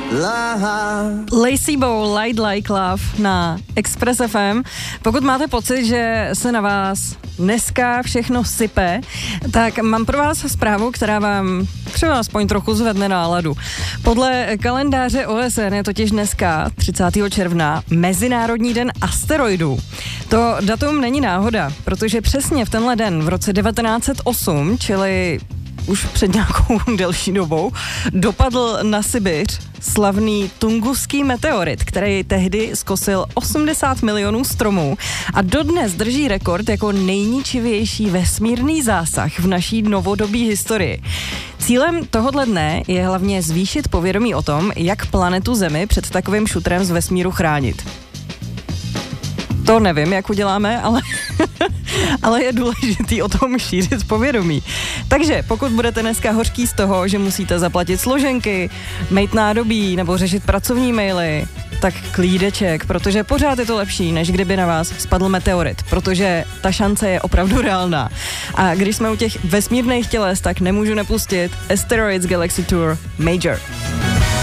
Lazy Bow, Light Like Love na Express FM. Pokud máte pocit, že se na vás dneska všechno sype, tak mám pro vás zprávu, která vám třeba aspoň trochu zvedne náladu. Podle kalendáře OSN je totiž dneska, 30. června, Mezinárodní den asteroidů. To datum není náhoda, protože přesně v tenhle den v roce 1908, čili už před nějakou delší dobou, dopadl na Sibiř slavný tunguský meteorit, který tehdy zkosil 80 milionů stromů a dodnes drží rekord jako nejničivější vesmírný zásah v naší novodobí historii. Cílem tohohle dne je hlavně zvýšit povědomí o tom, jak planetu Zemi před takovým šutrem z vesmíru chránit. To nevím, jak uděláme, ale je důležitý o tom šířit povědomí. Takže pokud budete dneska hořký z toho, že musíte zaplatit složenky, mejt nádobí nebo řešit pracovní maily, tak klídeček, protože pořád je to lepší, než kdyby na vás spadl meteorit, protože ta šance je opravdu reálná. A když jsme u těch vesmírných těles, tak nemůžu nepustit Asteroids Galaxy Tour Major.